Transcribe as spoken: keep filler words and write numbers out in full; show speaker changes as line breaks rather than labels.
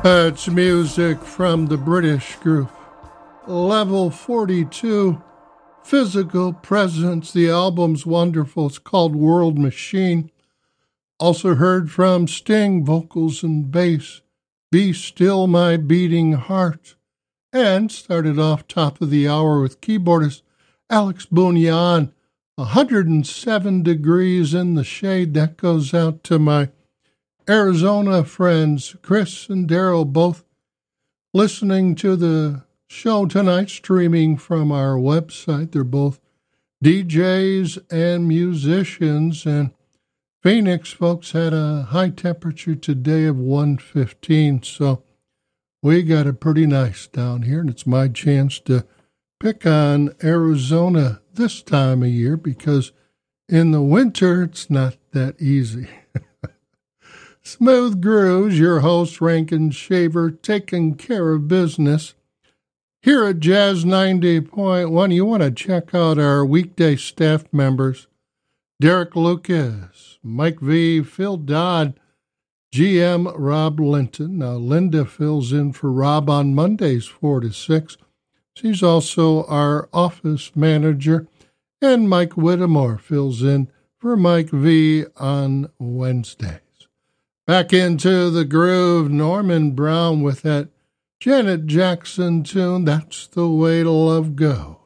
It's music from the British group Level forty-two, Physical Presence. The album's wonderful. It's called World Machine. Also heard from Sting, vocals and bass, Be Still My Beating Heart. And started off top of the hour with keyboardist Alex Bunyan, one hundred seven degrees in the shade. That goes out to my Arizona friends, Chris and Daryl, both listening to the show tonight, streaming from our website. They're both D Js and musicians, and Phoenix folks had a high temperature today of one fifteen, so we got it pretty nice down here, and it's my chance to pick on Arizona this time of year because in the winter it's not that easy. Smooth Grooves, your host, Rankin Shaver, taking care of business. Here at Jazz ninety point one, you want to check out our weekday staff members. Derek Lucas, Mike V, Phil Dodd, G M Rob Linton. Now, Linda fills in for Rob on Mondays, four to six. She's also our office manager. And Mike Whittemore fills in for Mike V on Wednesdays. Back into the groove, Norman Brown with that Janet Jackson tune, That's the Way to Love Go.